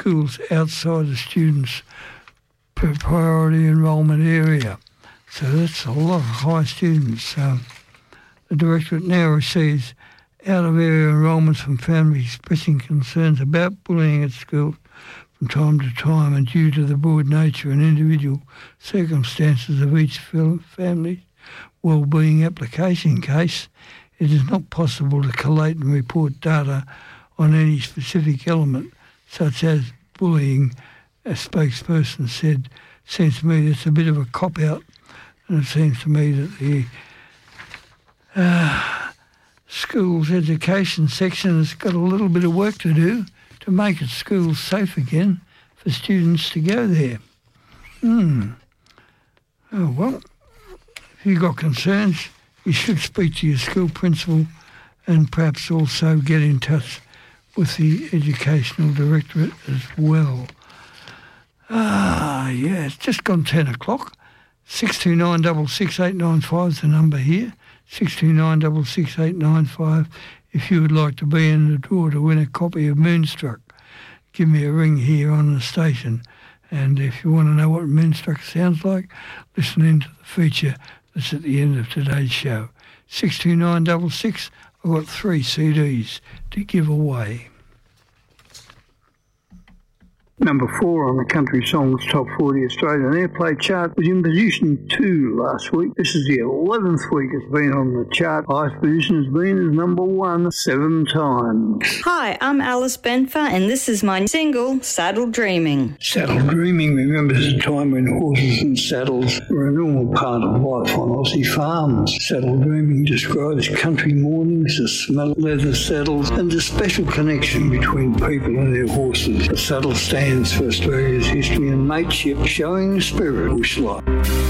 schools outside the students' priority enrolment area. So that's a lot of high students. The Directorate now receives out-of-area enrolments from families expressing concerns about bullying at school from time to time, and due to the broad nature and individual circumstances of each family's wellbeing application case, it is not possible to collate and report data on any specific element, such as bullying. A spokesperson said, "Seems to me that's a bit of a cop-out, and it seems to me that the schools education section has got a little bit of work to do to make its schools safe again for students to go there." Oh, well, if you've got concerns, you should speak to your school principal and perhaps also get in touch with the Educational Directorate as well. Yeah, it's just gone 10 o'clock. 629 66895 is the number here. 629 66895 if you would like to be in the draw to win a copy of Moonstruck. Give me a ring here on the station. And if you want to know what Moonstruck sounds like, listen in to the feature that's at the end of today's show. 62966, I've got 3 CDs to give away. Number 4 on the Country Songs Top 40 Australian Airplay chart was in position 2 last week. This is the 11th week it's been on the chart. Highest position has been as number 1 7 times. Hi, I'm Alice Benfer, and this is my single, Saddle Dreaming. Saddle Dreaming remembers a time when horses and saddles were a normal part of life on Aussie farms. Saddle Dreaming describes country mornings, the smell of leather saddles, and the special connection between people and their horses. The saddle stands for Australia's history and mateship, showing the spirit of bush life.